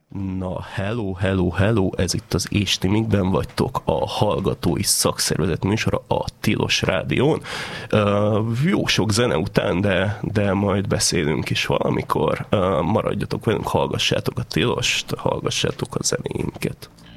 Na, hello, hello, hello, ez itt az És ti mikben vagytok, a hallgatói szakszervezet műsora a Tilos Rádión. Jó sok zene után, de majd beszélünk is valamikor. Maradjatok velünk, hallgassátok a Tilost, hallgassátok a zenéinket.